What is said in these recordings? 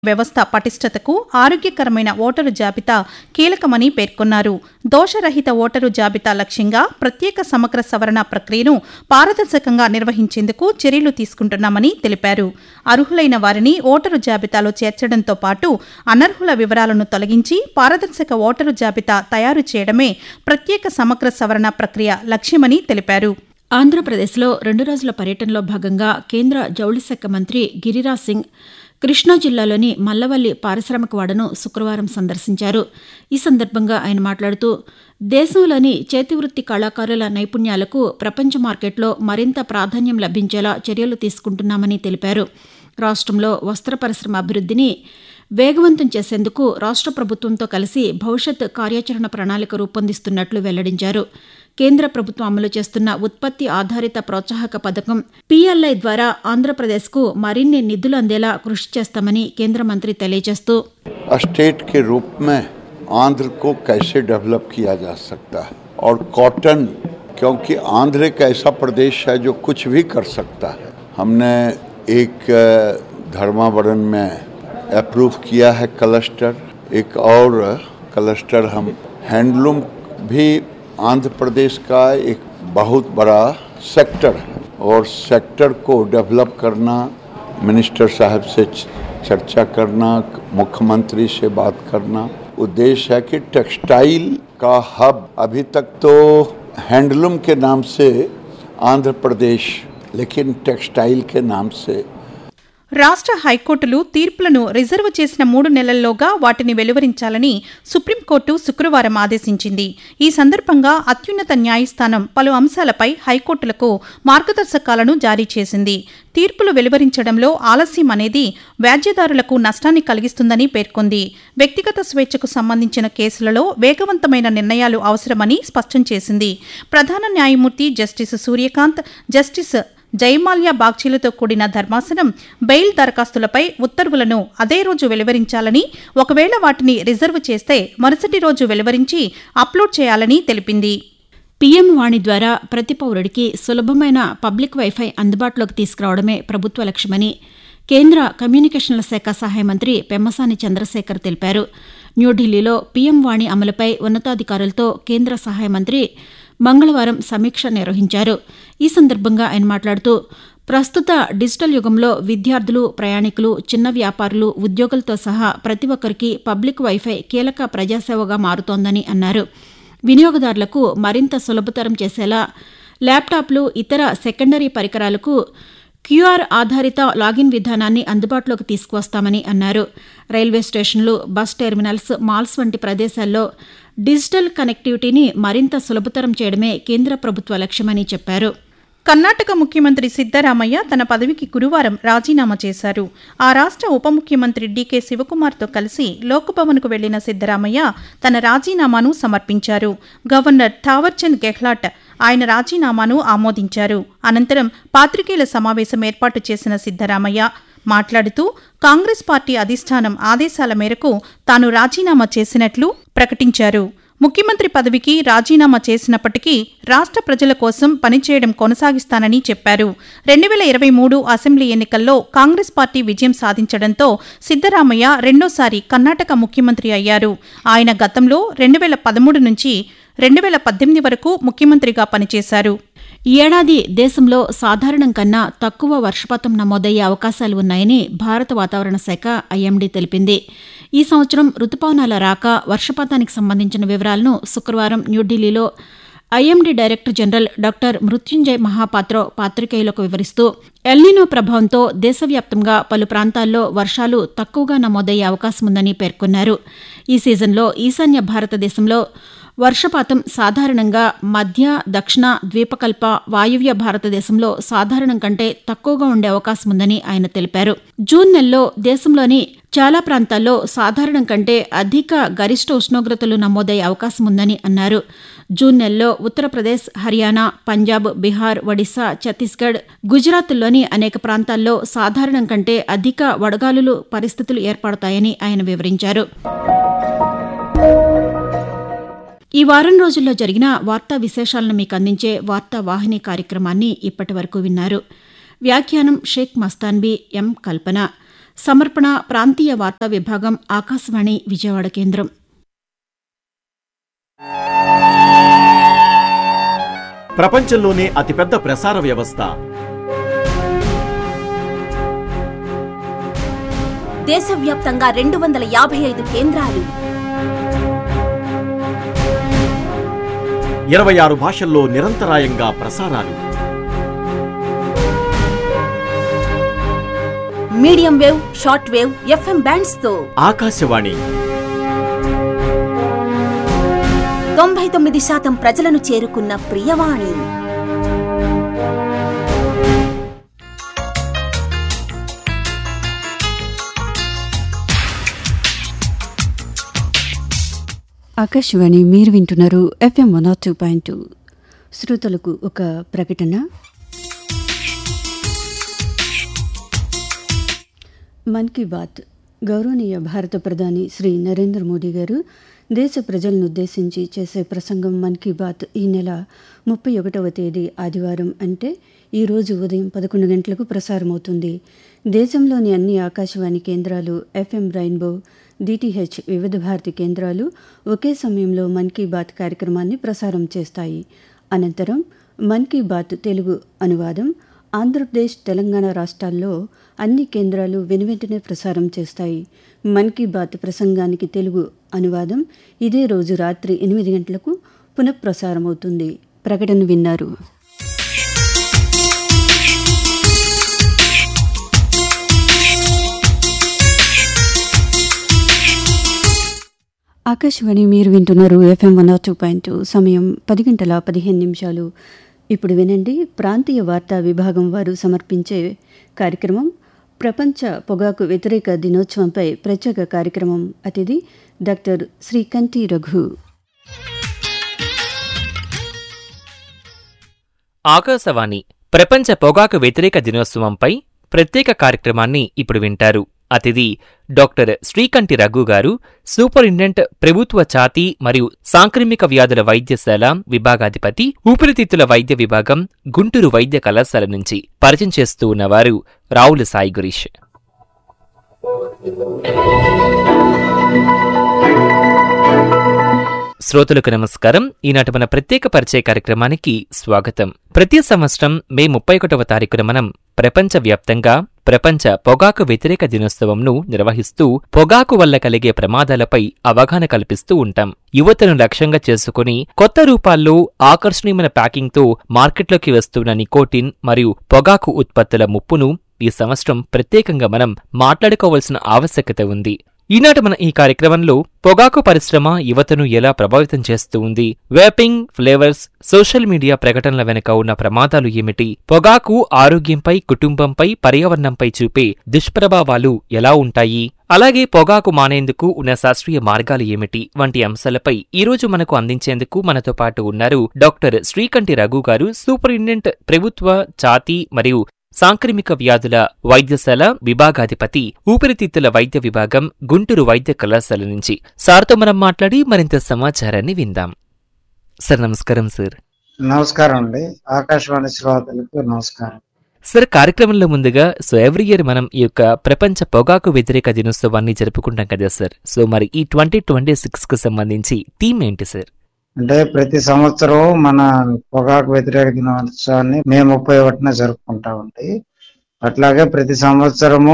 వ్యవస్థ పటిష్టతకు ఆరోగ్యకరమైన ఓటరు జాబితా కీలకమని పేర్కొన్నారు. దోషరహిత ఓటరు జాబితా లక్ష్యంగా ప్రత్యేక సమగ్ర సవరణ ప్రక్రియను పారదర్శకంగా నిర్వహించేందుకు చర్యలు తీసుకుంటున్నామని తెలిపారు. అర్హులైన వారిని ఓటరు జాబితాలో చేర్చడంతో పాటు అనర్హుల వివరాలను తొలగించి పారదర్శక ఓటరు జాబితా తయారు చేయడమే ప్రత్యేక సమగ్ర సవరణ ప్రక్రియ లక్ష్యమని తెలిపారు. ఆంధ్రప్రదేశ్లో 2 రోజుల పర్యటనలో భాగంగా కేంద్ర జౌళి శాఖ మంత్రి గిరిరాజ్ సింగ్ కృష్ణా జిల్లాలోని మల్లవల్లి పారిశ్రామిక వాడను శుక్రవారం సందర్శించారు. ఈ సందర్భంగా ఆయన మాట్లాడుతూ దేశంలోని చేతివృత్తి కళాకారుల నైపుణ్యాలకు ప్రపంచ మార్కెట్లో మరింత ప్రాధాన్యం లభించేలా చర్యలు తీసుకుంటున్నామని తెలిపారు. రాష్ట్రంలో వస్త్ర పరిశ్రమ అభివృద్ధిని వేగవంతం చేసేందుకు రాష్ట్ర ప్రభుత్వంతో కలిసి భవిష్యత్ కార్యాచరణ ప్రణాళిక రూపొందిస్తున్నట్లు వెల్లడించారు. కేంద్ర ప్రభుత్వం అమలు చేస్తున్న ఉత్పత్తి ఆధారిత ప్రోత్సాహక పథకం PLI ద్వారా ఆంధ్రప్రదేశ్కు మరిన్ని నిధులు అందేలా కృషి చేస్తామని కేంద్ర మంత్రి తెలియజేస్తూ स्टेट के रूप में आंध्र को कैसे डेवलप किया जा सकता है और कॉटन, क्योंकि आंध्र एक ऐसा प्रदेश है जो कुछ भी कर सकता है। हमने एक धर्मावरण में अप्रूव किया है क्लस्टर, एक और क्लस्टर हम हैंडलूम भी आंध्र प्रदेश का एक बहुत बड़ा सेक्टर है और सेक्टर को डेवलप करना, मिनिस्टर साहब से चर्चा करना, मुख्यमंत्री से बात करना, उद्देश्य है कि टेक्सटाइल का हब, अभी तक तो हैंडलूम के नाम से आंध्र प्रदेश, लेकिन टेक्सटाइल के नाम से రాష్ట్ర హైకోర్టులు తీర్పులను రిజర్వ్ చేసిన 3 నెలల్లోగా వాటిని వెలువరించాలని సుప్రీంకోర్టు శుక్రవారం ఆదేశించింది. ఈ సందర్భంగా అత్యున్నత న్యాయస్థానం పలు అంశాలపై హైకోర్టులకు మార్గదర్శకాలను జారీ చేసింది. తీర్పులు వెలువరించడంలో ఆలస్యం అనేది వ్యాజ్యదారులకు నష్టాన్ని కలిగిస్తుందని పేర్కొంది. వ్యక్తిగత స్వేచ్ఛకు సంబంధించిన కేసులలో వేగవంతమైన నిర్ణయాలు అవసరమని స్పష్టం చేసింది. ప్రధాన న్యాయమూర్తి జస్టిస్ సూర్యకాంత్, జస్టిస్ జయమాల్యా బాగ్చీలతో కూడిన ధర్మాసనం బెయిల్ దరఖాస్తులపై ఉత్తర్వులను అదే రోజు వెలువరించాలని, ఒకవేళ వాటిని రిజర్వ్ చేస్తే మరుసటి రోజు వెలువరించి అప్లోడ్ చేయాలని తెలిపింది. PM వాణి ద్వారా ప్రతి పౌరుడికి సులభమైన పబ్లిక్ వైఫై అందుబాటులోకి తీసుకురావడమే ప్రభుత్వ లక్ష్యమని కేంద్ర కమ్యూనికేషన్ల శాఖ సహాయ మంత్రి పెమ్మసాని చంద్రశేఖర్ తెలిపారు. న్యూఢిల్లీలో PM వాణి అమలుపై ఉన్నతాధికారులతో కేంద్ర సహాయ మంత్రి మంగళవారం సమీక్ష నిర్వహించారు. ఈ సందర్భంగా ఆయన మాట్లాడుతూ ప్రస్తుత డిజిటల్ యుగంలో విద్యార్థులు, ప్రయాణికులు, చిన్న వ్యాపారులు, ఉద్యోగులతో సహా ప్రతి ఒక్కరికి పబ్లిక్ వైఫై కీలక ప్రజాసేవగా మారుతోందని అన్నారు. వినియోగదారులకు మరింత సులభతరం చేసేలా ల్యాప్టాప్లు, ఇతర సెకండరీ పరికరాలకు QR ఆధారిత లాగిన్ విధానాన్ని అందుబాటులోకి తీసుకువస్తామని అన్నారు. రైల్వే స్టేషన్లు, బస్ టెర్మినల్స్, మాల్స్ వంటి ప్రదేశాల్లో డిజిటల్ కనెక్టివిటీని మరింత సులభతరం చేయడమే కేంద్ర ప్రభుత్వ లక్ష్యమని చెప్పారు. కర్ణాటక ముఖ్యమంత్రి సిద్దరామయ్య తన పదవికి గురువారం రాజీనామా చేశారు. ఆ రాష్ట్ర ఉప ముఖ్యమంత్రి DK శివకుమార్తో కలిసి లోక్భవన్కు వెళ్లిన సిద్దరామయ్య తన రాజీనామాను సమర్పించారు. గవర్నర్ థావర్చంద్ గెహ్లాట్ ఆయన రాజీనామాను ఆమోదించారు. అనంతరం పాత్రికేయుల సమావేశం ఏర్పాటు చేసిన సిద్దరామయ్య మాట్లాడుతూ కాంగ్రెస్ పార్టీ అధిష్టానం ఆదేశాల మేరకు తాను రాజీనామా చేసినట్లు ప్రకటించారు. ముఖ్యమంత్రి పదవికి రాజీనామా చేసినప్పటికీ రాష్ట్ర ప్రజల కోసం పనిచేయడం కొనసాగిస్తానని చెప్పారు. 2023 అసెంబ్లీ ఎన్నికల్లో కాంగ్రెస్ పార్టీ విజయం సాధించడంతో సిద్దరామయ్య రెండోసారి కర్ణాటక ముఖ్యమంత్రి అయ్యారు. ఆయన గతంలో 2013 నుంచి 2018 వరకు ముఖ్యమంత్రిగా పనిచేశారు. ఈ ఏడాది దేశంలో సాధారణం కన్నా తక్కువ వర్షపాతం నమోదయ్యే అవకాశాలు ఉన్నాయని భారత వాతావరణ శాఖ IMD తెలిపింది. ఈ సంవత్సరం రుతుపవనాల రాక, వర్షపాతానికి సంబంధించిన వివరాలను శుక్రవారం న్యూఢిల్లీలో IMD director general doctor Mrutyunjay Mahapatro పాత్రికేయులకు వివరిస్తూ ఎల్నినో ప్రభావంతో దేశవ్యాప్తంగా పలు ప్రాంతాల్లో వర్షాలు తక్కువగా నమోదయ్యే అవకాశముందని పేర్కొన్నారు. ఈ సీజన్లో ఈశాన్య భారతదేశంలో వర్షపాతం సాధారణంగా మధ్య, దక్షిణ, ద్వీపకల్ప, వాయువ్య భారతదేశంలో సాధారణం కంటే తక్కువగా ఉండే అవకాశముందని ఆయన తెలిపారు. జూన్ నెలలో దేశంలోని చాలా ప్రాంతాల్లో సాధారణం కంటే అధిక గరిష్ట ఉష్ణోగ్రతలు నమోదయ్యే అవకాశముందని అన్నారు. జూన్ నెలలో ఉత్తరప్రదేశ్, హర్యానా, పంజాబ్, బీహార్, ఒడిశా, ఛత్తీస్గఢ్, గుజరాత్లోని అనేక ప్రాంతాల్లో సాధారణం కంటే అధిక వడగాలులు పరిస్థితులు ఏర్పడతాయని ఆయన వివరించారు. ఈ వారం రోజుల్లో జరిగిన వార్తా విశేషాలను మీకు అందించే వార్తా వాహిని కార్యక్రమాన్ని ఇప్పటి వరకు విన్నారు. వ్యాఖ్యానం షేక్ మస్తాన్బీ, M. కల్పన. సమర్పణ ప్రాంతీయ వార్తా విభాగం, ఆకాశవాణి విజయవాడ కేంద్రం. ప్రపంచంలోనే అతిపెద్ద ప్రసార వ్యవస్థ, దేశవ్యాప్తంగా 255 కేంద్రాలు, 26 భాషల్లో నిరంతరాయంగా ప్రసారాలు. Medium wave, short wave, FM bands తో ఆకాశవాణి 99% ప్రజలను చేరుకున్న ప్రియవాణి. ఆకాశవాణి మీరు వింటున్నారు FM 102.2. శ్రోతలకు ఒక ప్రకటన. మన్ కీ బాత్ గౌరవనీయ భారత ప్రధాని శ్రీ నరేంద్ర మోదీ గారు దేశ ప్రజలను ఉద్దేశించి చేసే ప్రసంగం మన్ కీ బాత్ ఈ నెల 31వ తేదీ ఆదివారం, అంటే ఈరోజు ఉదయం 11 గంటలకు ప్రసారమవుతుంది. దేశంలోని అన్ని ఆకాశవాణి కేంద్రాలు, FM రెయిన్బో, DTH వివిధ భారతి కేంద్రాలు ఒకే సమయంలో మన్ కీ బాత్ కార్యక్రమాన్ని ప్రసారం చేస్తాయి. అనంతరం మన్ కీ బాత్ తెలుగు అనువాదం ఆంధ్రప్రదేశ్, తెలంగాణ రాష్ట్రాల్లో అన్ని కేంద్రాలు వెనువెంటనే ప్రసారం చేస్తాయి. మన్ కీ బాత్ ప్రసంగానికి తెలుగు అనువాదం ఇదే రోజు రాత్రి 8 గంటలకు పునఃప్రసారమవుతుంది. ప్రకటన విన్నారు. ఆకాశవాణి మీరు వింటున్నారు FM 102.2. సమయం 10 గంటల 15 నిమిషాలు. ఇప్పుడు వినండి, ప్రాంతీయ వార్తా విభాగం వారు సమర్పించే కార్యక్రమం ప్రపంచ పొగాకు వ్యతిరేక దినోత్సవంపై ప్రత్యేక కార్యక్రమం. అతిథి డాక్టర్ శ్రీకంఠి రఘు. ఆకాశవాణి ప్రపంచ పొగాకు వ్యతిరేక దినోత్సవంపై ప్రత్యేక కార్యక్రమాన్ని ఇప్పుడు వింటారు. అతిథి డాక్టర్ శ్రీకంఠి రఘు గారు, సూపరింటెండెంట్ ప్రభుత్వ ఛాతీ మరియు సాంక్రమిక వ్యాధుల వైద్యశాల విభాగాధిపతి, ఊపిరితిత్తుల వైద్య విభాగం, గుంటూరు వైద్య కళాశాల నుంచి. పరిచయం చేస్తూ ఉన్నవారు రావుల సాయి గురీష్. శ్రోతలకు నమస్కారం. ఈనాటి మన ప్రత్యేక పరిచయ కార్యక్రమానికి స్వాగతం. ప్రతి సంవత్సరం మే 31వ తారీఖున మనం ప్రపంచవ్యాప్తంగా ప్రపంచ పొగాకు వ్యతిరేక దినోత్సవంను నిర్వహిస్తూ పొగాకు వల్ల కలిగే ప్రమాదాలపై అవగాహన కల్పిస్తూ ఉంటాం. యువతను లక్ష్యంగా చేసుకుని కొత్త రూపాల్లో ఆకర్షణీయమైన ప్యాకింగ్తో మార్కెట్లోకి వస్తున్న నికోటిన్ మరియు పొగాకు ఉత్పత్తుల ముప్పును ఈ సంవత్సరం ప్రత్యేకంగా మనం మాట్లాడుకోవాల్సిన ఆవశ్యకత ఉంది. ఈనాటి మన ఈ కార్యక్రమంలో పొగాకు పరిశ్రమ యువతను ఎలా ప్రభావితం చేస్తూ ఉంది, వేపింగ్, ఫ్లేవర్స్, సోషల్ మీడియా ప్రకటనల వెనుక ఉన్న ప్రమాదాలు ఏమిటి, పొగాకు ఆరోగ్యంపై, కుటుంబంపై, పర్యావరణంపై చూపే దుష్ప్రభావాలు ఎలా ఉంటాయి, అలాగే పొగాకు మానేందుకు ఉన్న శాస్త్రీయ మార్గాలు ఏమిటి వంటి అంశాలపై ఈరోజు మనకు అందించేందుకు మనతో పాటు ఉన్నారు డాక్టర్ శ్రీకంఠి రఘు గారు, సూపరింటెండెంట్ ప్రభుత్వ ఛాతీ మరియు సాంక్రమిక వ్యాధుల వైద్యశాల విభాగాధిపతి, ఊపిరితిత్తుల వైద్య విభాగం, గుంటూరు వైద్య కళాశాల నుంచి. సార్తో మనం మాట్లాడి మరింత సమాచారాన్ని విందాం. సార్ నమస్కారం. సార్ నమస్కారం అండి. ఆకాశవాణి శ్రోతలకు నమస్కారం. సార్, కార్యక్రమంలో ముందుగా ఎవ్రీ ఇయర్ మనం ఈ యొక్క ప్రపంచ పొగాకు వ్యతిరేక దినోత్సవాన్ని జరుపుకుంటాం కదా సార్. మరి ఈ 2026 కు సంబంధించి థీమ్ ఏంటి సార్? అంటే ప్రతి సంవత్సరం మన పొగాకు వ్యతిరేక దినోత్సవాన్ని మే 31న జరుపుకుంటామండి. అట్లాగే ప్రతి సంవత్సరము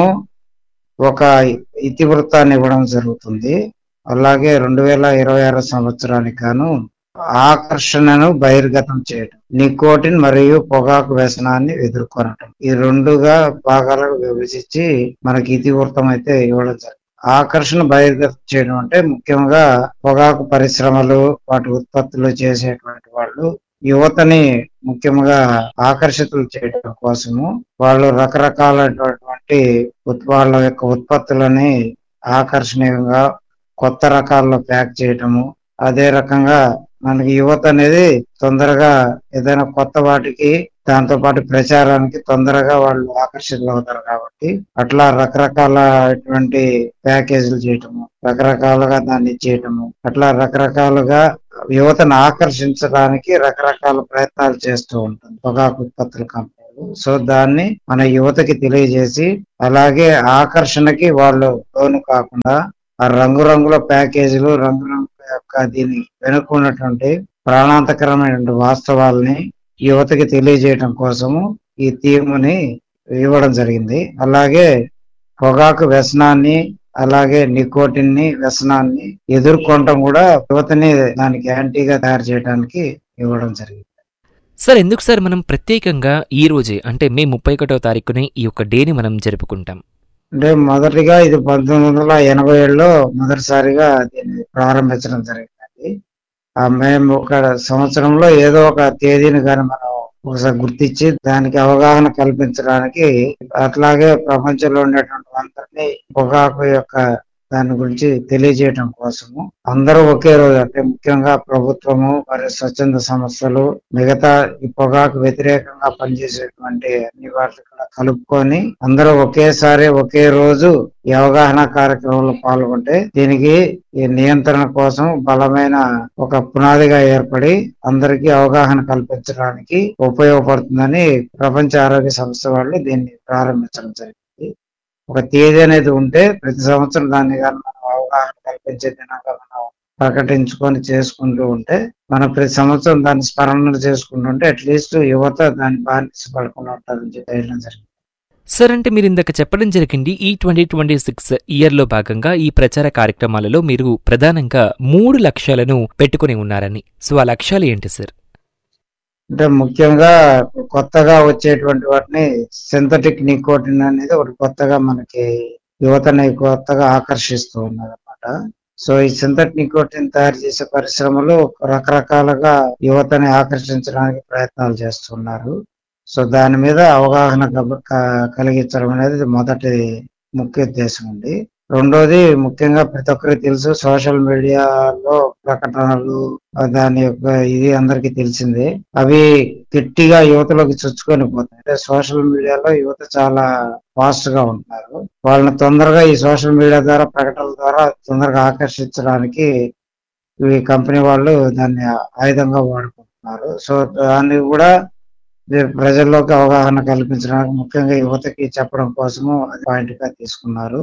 ఒక ఇతివృత్తాన్ని ఇవ్వడం జరుగుతుంది. అలాగే 2026 సంవత్సరానికి గాను ఆకర్షణను బహిర్గతం చేయడం, నికోటిన్ మరియు పొగాకు వ్యసనాన్ని ఎదుర్కొనటం, ఈ రెండుగా భాగాలకు విభజించి మనకి ఇతివృత్తం అయితే ఇవ్వడం జరుగుతుంది. ఆకర్షణ బహిర్గతం చేయడం అంటే ముఖ్యంగా పొగాకు పరిశ్రమలు, వాటి ఉత్పత్తులు చేసేటువంటి వాళ్ళు యువతని ముఖ్యంగా ఆకర్షితులు చేయడం కోసము వాళ్ళు రకరకాలైనటువంటి వాళ్ళ యొక్క ఉత్పత్తులని ఆకర్షణీయంగా కొత్త రకాల్లో ప్యాక్ చేయటము, అదే రకంగా మనకి యువత అనేది తొందరగా ఏదైనా కొత్త వాటికి దాంతో పాటు ప్రచారానికి తొందరగా వాళ్ళు ఆకర్షితులు అవుతారు. కాబట్టి అట్లా రకరకాలటువంటి ప్యాకేజీలు చేయటము, రకరకాలుగా దాన్ని చేయటము, అట్లా రకరకాలుగా యువతను ఆకర్షించడానికి రకరకాల ప్రయత్నాలు చేస్తూ ఉంటుంది పొగాకు ఉత్పత్తుల కంపెనీలు. సో దాన్ని మన యువతకి తెలియజేసి, అలాగే ఆకర్షణకి వాళ్ళు లోను కాకుండా ఆ రంగురంగుల ప్యాకేజీలు, రంగురంగుల యొక్క దీని వెనుక ఉన్నటువంటి ప్రాణాంతకరమైన వాస్తవాల్ని యువతకి తెలియజేయడం కోసము ఈ థీమ్ని ఇవ్వడం జరిగింది. అలాగే పొగాకు వ్యసనాన్ని, అలాగే నికోటిన్ ని, వ్యసనాన్ని ఎదుర్కొనడం కూడా యువతని దానికి యాంటీగా తయారు చేయడానికి ఇవ్వడం జరిగింది. సార్, ఎందుకు సార్ మనం ప్రత్యేకంగా ఈ రోజే అంటే మే 31వ తారీఖునే ఈ యొక్క డేని మనం జరుపుకుంటాం? అంటే మొదటిగా ఇది 1987లో మొదటిసారిగా దీన్ని ప్రారంభించడం జరిగింది. మేము ఒక సంవత్సరంలో ఏదో ఒక తేదీని కానీ మనం ఒకసారి గుర్తించి దానికి అవగాహన కల్పించడానికి, అట్లాగే ప్రపంచంలో ఉండేటువంటి అందరినీ పొగాకు యొక్క దాని గురించి తెలియజేయడం కోసము అందరూ ఒకే రోజు, అంటే ముఖ్యంగా ప్రభుత్వము మరియు స్వచ్ఛంద సంస్థలు, మిగతా ఈ పొగాకు వ్యతిరేకంగా పనిచేసేటువంటి అన్ని వాటిని కూడా కలుపుకొని అందరూ ఒకేసారి ఒకే రోజు ఈ అవగాహన కార్యక్రమంలో పాల్గొంటే దీనికి ఈ నియంత్రణ కోసం బలమైన ఒక పునాదిగా ఏర్పడి అందరికీ అవగాహన కల్పించడానికి ఉపయోగపడుతుందని ప్రపంచ ఆరోగ్య సంస్థ వాళ్ళు దీన్ని ప్రారంభించడం జరిగింది. ఒక తేదీ అనేది ఉంటే ప్రతి సంవత్సరం దాన్ని కానీ మనం అవగాహన కల్పించే దినంగా మనం ప్రకటించుకొని చేసుకుంటూ ఉంటే, మనం ప్రతి సంవత్సరం దాన్ని స్మరణ చేసుకుంటూ ఉంటే అట్లీస్ట్ యువత దాన్ని బానిస పడకుండా ఉంటుందని చెప్పడం జరిగింది. సార్, అంటే మీరు ఇందాక చెప్పడం జరిగింది ఈ 2026 ఇయర్లో భాగంగా ఈ ప్రచార కార్యక్రమాలలో మీరు ప్రధానంగా 3 లక్ష్యాలను పెట్టుకుని ఉన్నారని. సో ఆ లక్ష్యాలు ఏంటి సార్? అంటే ముఖ్యంగా కొత్తగా వచ్చేటువంటి వాటిని సింథటిక్ నికోటిన్ అనేది ఒకటి కొత్తగా మనకి యువతని కొత్తగా ఆకర్షిస్తూ ఉన్నది అన్నమాట. సో ఈ సింథటిక్ నికోటిన్ తయారు చేసే పరిశ్రమలు రకరకాలుగా యువతని ఆకర్షించడానికి ప్రయత్నాలు చేస్తున్నారు. సో దాని మీద అవగాహన కలిగించడం అనేది మొదటి ముఖ్య ఉద్దేశం ఉంది. రెండోది ముఖ్యంగా ప్రతి ఒక్కరికి తెలుసు, సోషల్ మీడియాలో ప్రకటనలు దాని యొక్క ఇది అందరికీ తెలిసిందే. అవి గట్టిగా యువతలోకి చొచ్చుకొని పోతాయి. అంటే సోషల్ మీడియాలో యువత చాలా ఫాస్ట్ గా ఉంటున్నారు. వాళ్ళని తొందరగా ఈ సోషల్ మీడియా ద్వారా, ప్రకటనల ద్వారా తొందరగా ఆకర్షించడానికి ఈ కంపెనీ వాళ్ళు దాన్ని ఆయుధంగా వాడుకుంటున్నారు. సో దాన్ని కూడా ప్రజల్లోకి అవగాహన కల్పించడానికి ముఖ్యంగా యువతకి చెప్పడం కోసము అది పాయింట్ గా తీసుకున్నారు.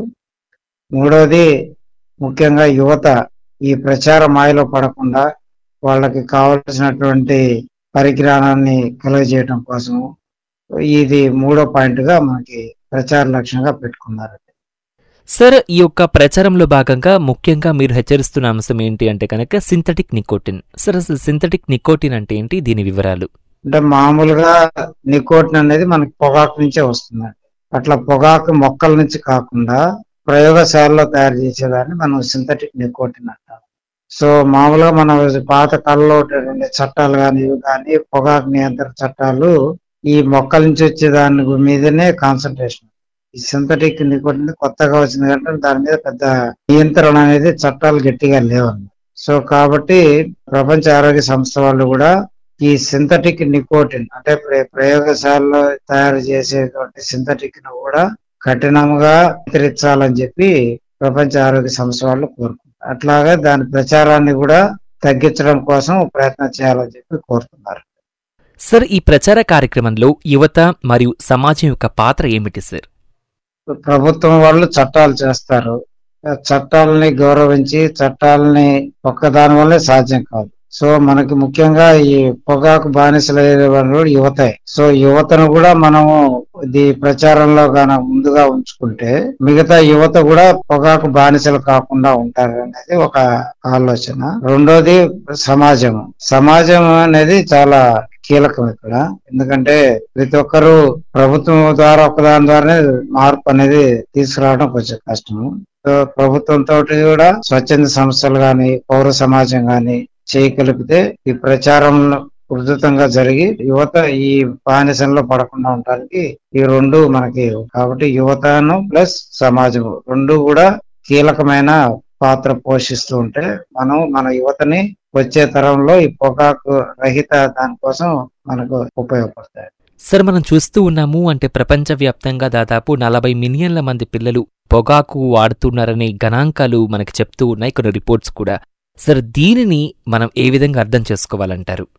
మూడవది ముఖ్యంగా యువత ఈ ప్రచార మాయలో పడకుండా వాళ్ళకి కావలసినటువంటి పరిజ్ఞానాన్ని కలుగజేయడం కోసము ఇది 3వ పాయింట్ గా మనకి ప్రచార లక్ష్యంగా పెట్టుకున్నారు. సార్, ఈ యొక్క ప్రచారంలో భాగంగా ముఖ్యంగా మీరు హెచ్చరిస్తున్న అంశం ఏంటి అంటే కనుక సింథటిక్ నికోటిన్. సార్, అసలు సింథటిక్ నికోటిన్ అంటే ఏంటి, దీని వివరాలు? అంటే మామూలుగా నికోటిన్ అనేది మనకి పొగాకు నుంచే వస్తుందండి. అట్లా పొగాకు మొక్కల నుంచి కాకుండా ప్రయోగశాలలో తయారు చేసేదాన్ని మనం సింథటిక్ నికోటిన్ అంటాం. సో మామూలుగా మన పాత కాలంలో ఉండే చట్టాలు కానీ ఇవి కానీ పొగాకు నియంత్రణ చట్టాలు ఈ మొక్కల నుంచి వచ్చే దాని మీదనే కాన్సన్ట్రేషన్. ఈ సింథటిక్ నికోటిన్ కొత్తగా వచ్చింది కంటే దాని మీద పెద్ద నియంత్రణ అనేది చట్టాలు గట్టిగా లేవన్నమాట. సో కాబట్టి ప్రపంచ ఆరోగ్య సంస్థ వాళ్ళు కూడా ఈ సింథటిక్ నికోటిన్ అంటే ప్రయోగశాలలో తయారు చేసేటువంటి సింథటిక్ ను కూడా కఠినంగా వ్యతిరేకించాలని చెప్పి ప్రపంచ ఆరోగ్య సంస్థ వాళ్ళు కోరుకుంటారు. అట్లాగే దాని ప్రచారాన్ని కూడా తగ్గించడం కోసం ప్రయత్నం చేయాలని చెప్పి కోరుతున్నారు. సార్, ఈ ప్రచార కార్యక్రమంలో యువత మరియు సమాజం యొక్క పాత్ర ఏమిటి సార్? ప్రభుత్వం వాళ్ళు చట్టాలు చేస్తారు. చట్టాలని గౌరవించి చట్టాలని ఒక్కదాని వల్లే సాధ్యం కాదు. సో మనకి ముఖ్యంగా ఈ పొగాకు బానిసలయ్యే వాళ్ళు యువతే. సో యువతను కూడా మనము ఇది ప్రచారంలో గాన ముందుగా ఉంచుకుంటే మిగతా యువత కూడా పొగాకు బానిసలు కాకుండా ఉంటారు అనేది ఒక ఆలోచన. రెండోది సమాజం అనేది చాలా కీలకం ఇక్కడ. ఎందుకంటే ప్రతి ఒక్కరు ప్రభుత్వం ద్వారా ఒకదాని ద్వారానే మార్పు అనేది తీసుకురావడం కొంచెం కష్టము. ప్రభుత్వంతో కూడా స్వచ్ఛంద సంస్థలు గాని పౌర సమాజం గాని చేయగలిగితే ఈ ప్రచారం ఉధృతంగా జరిగి యువత ఈ బానిసంలో పడకుండా ఉండడానికి ఈ రెండు మనకి, కాబట్టి యువతను ప్లస్ సమాజం రెండు కూడా కీలకమైన పాత్ర పోషిస్తూ ఉంటే మనం మన యువతని వచ్చే తరంలో ఈ పొగాకు రహిత దానికోసం మనకు ఉపయోగపడతాయి. సార్, మనం చూస్తూ ఉన్నాము అంటే ప్రపంచవ్యాప్తంగా దాదాపు 40 మిలియన్ల మంది పిల్లలు పొగాకు వాడుతున్నారనే గణాంకాలు మనకి చెప్తూ ఉన్నాయి, కొన్ని రిపోర్ట్స్ కూడా. సార్, దీనిని మనం ఏ విధంగా అర్థం చేసుకోవాలంటారు?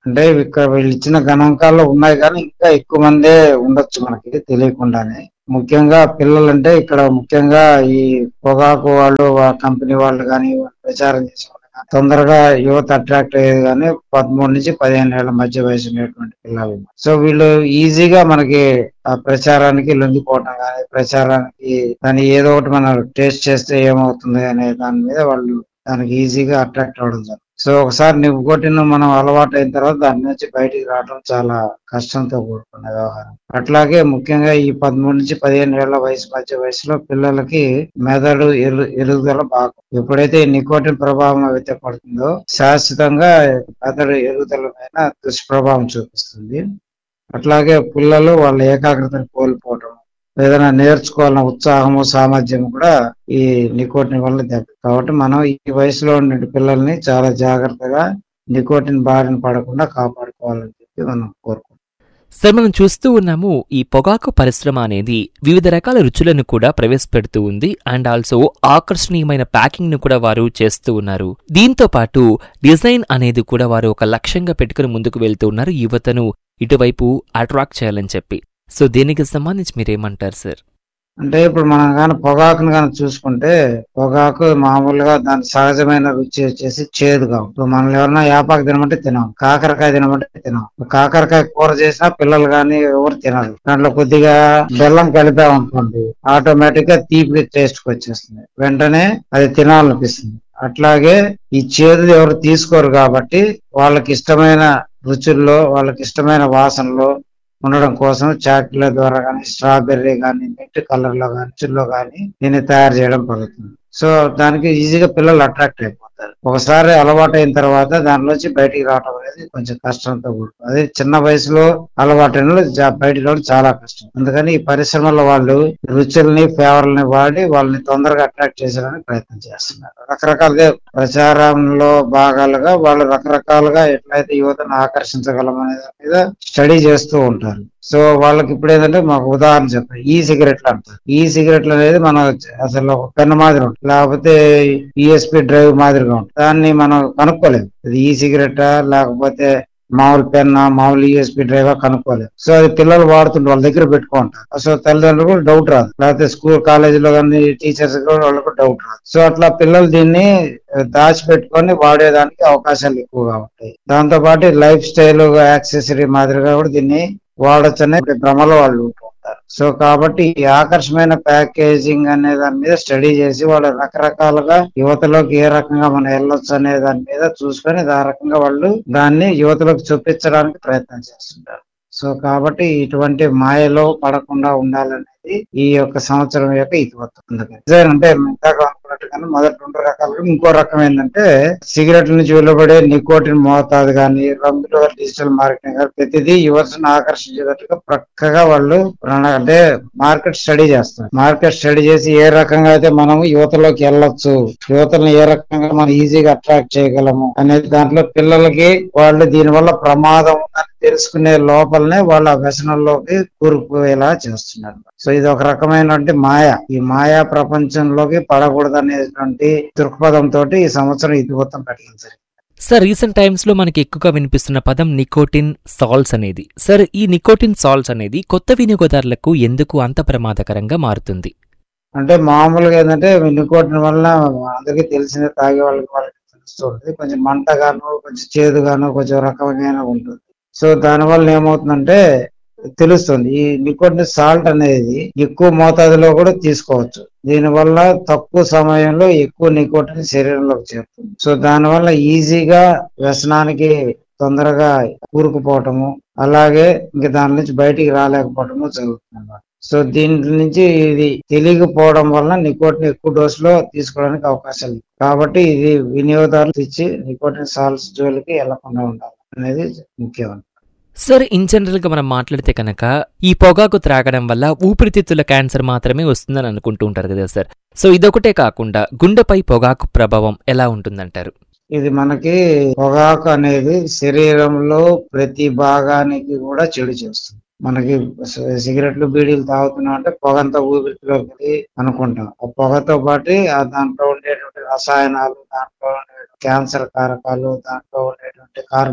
అంటే ఇక్కడ వీళ్ళు ఇచ్చిన గణాంకాల్లో ఉన్నాయి కానీ ఇంకా ఎక్కువ మందే ఉండొచ్చు మనకి తెలియకుండానే. ముఖ్యంగా పిల్లలంటే ఇక్కడ ముఖ్యంగా ఈ పొగాకు వాళ్ళు కంపెనీ వాళ్ళు కానీ ప్రచారం చేసే వాళ్ళు కానీ తొందరగా యువత అట్రాక్ట్ అయ్యేది కానీ 13 నుంచి 15 ఏళ్ల మధ్య వయసు ఉన్నటువంటి పిల్లలు. సో వీళ్ళు ఈజీగా మనకి ఆ ప్రచారానికి లొంగిపోవడం కానీ ప్రచారానికి దాన్ని ఏదో ఒకటి మనం టేస్ట్ చేస్తే ఏమవుతుంది అనే దాని మీద వాళ్ళు దానికి ఈజీగా అట్రాక్ట్ అవ్వడం జరుగుతుంది. సో ఒకసారి నికోటిన్ మనం అలవాటు అయిన తర్వాత దాని నుంచి బయటికి రావడం చాలా కష్టంతో కూడుకున్న వ్యవహారం. అట్లాగే ముఖ్యంగా ఈ 13 నుంచి 15 ఏళ్ల మధ్య వయసులో పిల్లలకి మెదడు ఎదుగుదల బాగా, ఎప్పుడైతే ఈ నికోటిన్ ప్రభావం అయితే పడుతుందో శాశ్వతంగా మెదడు ఎదుగుదల పైన దుష్ప్రభావం చూపిస్తుంది. అట్లాగే పిల్లలు వాళ్ళ ఏకాగ్రతను కోల్పోవడం, ఏదైనా నేర్చుకోవాలన్న ఉత్సాహము సామర్థ్యం కూడా ఈ నికోటిన్ వల్ల దెబ్బ. కాబట్టి మనం ఈ వయసులో ఉండే పిల్లల్ని చాలా జాగ్రత్తగా నికోటిన్ బారిన పడకుండా కాపాడుకోవాలని చెప్పి మనం కోరుకుంటాం. సార్, మనం చూస్తూ ఉన్నాము ఈ పొగాకు పరిశ్రమ అనేది వివిధ రకాల రుచులను కూడా ప్రవేశపెడుతూ ఉంది. అండ్ ఆల్సో ఆకర్షణీయమైన ప్యాకింగ్ ను కూడా వారు చేస్తూ ఉన్నారు. దీంతో పాటు డిజైన్ అనేది కూడా వారు ఒక లక్ష్యంగా పెట్టుకుని ముందుకు వెళ్తూ ఉన్నారు, యువతను ఇటువైపు అట్రాక్ట్ చేయాలని చెప్పి. సో దీనికి సంబంధించి మీరేమంటారు సార్? అంటే ఇప్పుడు మనం కానీ పొగాకును కానీ చూసుకుంటే పొగాకు మామూలుగా దాని సహజమైన రుచి వచ్చేసి చేదుగా. ఇప్పుడు మనం ఎవరైనా యాపాకు తినమంటే తినాం, కాకరకాయ తినమంటే తినాం. కాకరకాయ కూర చేసినా పిల్లలు కానీ ఎవరు తినరు. దాంట్లో కొద్దిగా బెల్లం కలిపామనుకోండి ఆటోమేటిక్ గా తీపి టేస్ట్ వచ్చేస్తుంది, వెంటనే అది తినాలనిపిస్తుంది. అట్లాగే ఈ చేదు ఎవరు తీసుకోరు కాబట్టి వాళ్ళకి ఇష్టమైన రుచుల్లో వాళ్ళకి ఇష్టమైన వాసనలో ఉండడం కోసం చాక్లెట్ ద్వారా కానీ స్ట్రాబెర్రీ కానీ నెట్ కలర్ లో కానీ రుచుల్లో కానీ దీన్ని తయారు చేయడం జరుగుతుంది. సో దానికి ఈజీగా పిల్లలు అట్రాక్ట్ అయిపోతారు. ఒకసారి అలవాటు అయిన తర్వాత దానిలోంచి బయటికి రావడం అనేది కొంచెం కష్టంతో కూడుతుంది. అదే చిన్న వయసులో అలవాటు బయటికి రావడం చాలా కష్టం. అందుకని ఈ పరిశ్రమలో వాళ్ళు రుచుల్ని ఫ్లేవర్లని వాడి వాళ్ళని తొందరగా అట్రాక్ట్ చేసేయడానికి ప్రయత్నం చేస్తున్నారు. రకరకాలుగా ప్రచారంలో భాగాలుగా వాళ్ళు రకరకాలుగా ఎట్లయితే యువతను ఆకర్షించగలం అనే దాని మీద స్టడీ చేస్తూ ఉంటారు. సో వాళ్ళకి ఇప్పుడు ఏంటంటే మాకు ఉదాహరణ చెప్పారు, ఈ సిగరెట్లు అంటారు. ఈ సిగరెట్లు అనేది మనం అసలు ఒక పెన్ మాదిరి ఉంటుంది, లేకపోతే యూఎస్పీ డ్రైవ్ మాదిరిగా ఉంటుంది. దాన్ని మనం కనుక్కోలేము ఇది ఈ సిగరెటా లేకపోతే మామూలు పెన్నా మామూలు యూఎస్పీ డ్రైవ్ కనుక్కోలేదు. సో అది పిల్లలు వాడుతుంటే వాళ్ళ దగ్గర పెట్టుకుంటారు. సో తల్లిదండ్రులు కూడా డౌట్ రాదు, లేకపోతే స్కూల్ కాలేజీలో కానీ టీచర్స్ కూడా వాళ్ళకు డౌట్ రాదు. సో అట్లా పిల్లలు దీన్ని దాచిపెట్టుకొని వాడేదానికి అవకాశాలు ఎక్కువగా ఉంటాయి. దాంతో పాటు లైఫ్ స్టైల్ యాక్సెసరీ మాదిరిగా కూడా దీన్ని వాడచ్చనే భ్రమలో వాళ్ళు ఉంటుంటారు. సో కాబట్టి ఈ ఆకర్షమైన ప్యాకేజింగ్ అనే దాని మీద స్టడీ చేసి వాళ్ళు రకరకాలుగా యువతలోకి ఏ రకంగా మనం వెళ్ళొచ్చు అనే దాని మీద చూసుకొని ఆ రకంగా వాళ్ళు దాన్ని యువతలోకి చూపించడానికి ప్రయత్నం చేస్తుంటారు. సో కాబట్టి ఇటువంటి మాయలో పడకుండా ఉండాలనేది ఈ యొక్క సంవత్సరం యొక్క ఇతివృత్తం. డిజైన్ అంటే ఇందాక అనుకున్నట్టుగానే మొదటి 2 రకాలుగా ఇంకో రకం ఏంటంటే సిగరెట్ల నుంచి వెలువడే నికోటిన్ మోతాదు కానీ రంగులు డిజిటల్ మార్కెటింగ్ కానీ ప్రతిదీ యువతను ఆకర్షించేటట్టుగా ప్రక్కగా వాళ్ళు అంటే మార్కెట్ స్టడీ చేస్తారు. మార్కెట్ స్టడీ చేసి ఏ రకంగా అయితే మనం యువతలోకి వెళ్ళొచ్చు, యువతను ఏ రకంగా మనం ఈజీగా అట్రాక్ట్ చేయగలము అనేది దాంట్లో పిల్లలకి వాళ్ళు దీనివల్ల ప్రమాదం ఉందని తెలుసుకునే లోపలనే వాళ్ళ వ్యసనంలోకి కూరుకుపోయేలా చేస్తున్నారు. సో ఇది ఒక రకమైనటువంటి మాయ. ఈ మాయా ప్రపంచంలోకి పడకూడదు అనేటువంటి దృక్పథంతో ఈ సంవత్సరం ఇతివృత్తం పెట్టడం జరిగింది. సార్, రీసెంట్ టైమ్స్ లో మనకి ఎక్కువగా వినిపిస్తున్న పదం నికోటిన్ సాల్ట్స్ అనేది. సార్, ఈ నికోటిన్ సాల్ట్స్ అనేది కొత్త వినియోగదారులకు ఎందుకు అంత ప్రమాదకరంగా మారుతుంది? అంటే మామూలుగా ఏంటంటే నికోటిన్ వల్ల అందరికీ తెలిసిన తాగే వాళ్ళకి తెలుస్తుంది, కొంచెం మంటగాను కొంచెం చేదుగాను కొంచెం రకమైన ఉంటుంది. సో దానివల్ల ఏమవుతుందంటే తెలుస్తుంది ఈ నికోటిన్ సాల్ట్ అనేది ఎక్కువ మోతాదులో కూడా తీసుకోవచ్చు. దీనివల్ల తక్కువ సమయంలో ఎక్కువ నికోటిన్ శరీరంలోకి చేరుతుంది. సో దానివల్ల ఈజీగా వ్యసనానికి తొందరగా కూరుకుపోవటము, అలాగే ఇంక దాని నుంచి బయటికి రాలేకపోవటము జరుగుతుంది. సో దీని నుంచి ఇది తెలియకపోవడం వల్ల నికోటిన్ ఎక్కువ డోసులో తీసుకోవడానికి అవకాశాలు. కాబట్టి ఇది వినియోగదారులు ఇచ్చి నికోటిన్ సాల్ట్స్ జోలికి వెళ్లకుండా ఉండాలి అనేది ముఖ్యం. సార్, ఇన్ జనరల్ గా మనం మాట్లాడితే కనుక ఈ పొగాకు త్రాగడం వల్ల ఊపిరితిత్తుల క్యాన్సర్ మాత్రమే వస్తుందని అనుకుంటూ ఉంటారు కదా సార్. సో ఇదొకటే కాకుండా గుండెపై పొగాకు ప్రభావం ఎలా ఉంటుందంటారు? ఇది మనకి పొగాకు అనేది శరీరంలో ప్రతి భాగానికి కూడా చెడు చేస్తుంది. మనకి సిగరెట్లు బీడీలు తాగుతున్నాం అంటే పొగంతా ఊపిరితిత్తులోకి అనుకుంటాం. ఆ పొగతో పాటు దాంట్లో ఉండేటువంటి రసాయనాలు, దాంట్లో క్యాన్సర్ కారకాలు, దాంట్లో ఉండేటువంటి కార్బన్ మోనాక్సైడ్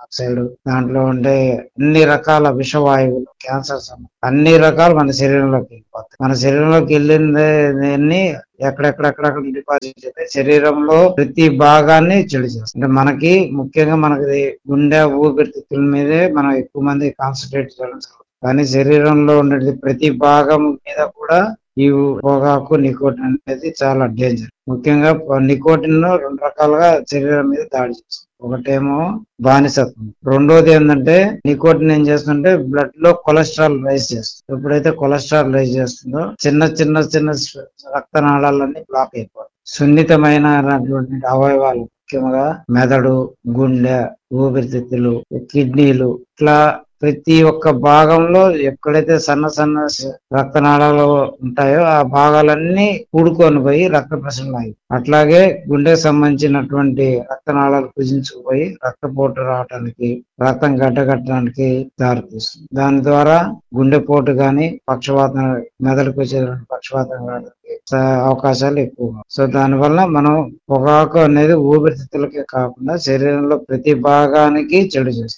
డయాక్సైడ్, దాంట్లో ఉండే అన్ని రకాల విషవాయువులు, క్యాన్సర్స్ అన్ని రకాలు మన శరీరంలోకి వెళ్ళిపోతాయి. మన శరీరంలోకి వెళ్ళింది ఎక్కడెక్కడెక్కడ డిపాజిట్ అయితే శరీరంలో ప్రతి భాగాన్ని చెడు చేస్తుంది. అంటే మనకి ముఖ్యంగా మనకి గుండె ఊపిరితిత్తుల మీదే మనం ఎక్కువ మంది కాన్సన్ట్రేట్ చేయడం జరుగుతుంది. కానీ శరీరంలో ఉండే ప్రతి భాగం మీద కూడా ఈ పొగాకు, నికోటిన్ అనేది చాలా డేంజర్. ముఖ్యంగా నికోటిన్ 2 రకాలుగా శరీరం మీద దాడి చేస్తుంది. ఒకటేమో బానిసత్వం, రెండోది ఏంటంటే నికోటిన్ ఏం చేస్తుంటే బ్లడ్ లో కొలెస్ట్రాల్ రైజ్ చేస్తుంది. ఎప్పుడైతే కొలెస్ట్రాల్ రైజ్ చేస్తుందో చిన్న చిన్న చిన్న రక్తనాళాలన్నీ బ్లాక్ అయిపోతాయి. సున్నితమైన అవయవాలు ముఖ్యంగా మెదడు, గుండె, ఊపిరితిత్తులు, కిడ్నీలు, ఇట్లా ప్రతి ఒక్క భాగంలో ఎక్కడైతే సన్న సన్న రక్తనాళాలు ఉంటాయో ఆ భాగాలన్నీ కూడుకొని పోయి రక్త ప్రసరణ అయ్యి, అట్లాగే గుండెకు సంబంధించినటువంటి రక్తనాళాలు కుజించుకుపోయి రక్తపోటు రావడానికి, రక్తం గడ్డగట్టడానికి దారితీస్తుంది. దాని ద్వారా గుండెపోటు గాని, పక్షవాతం, మెదడుకు వచ్చేటువంటి పక్షవాతం కావడానికి అవకాశాలు ఎక్కువ. సో దానివల్ల మనం పొగాకు అనేది ఊపిరితిత్తులకే కాకుండా శరీరంలో ప్రతి భాగానికి చెడు చేస్తుంది.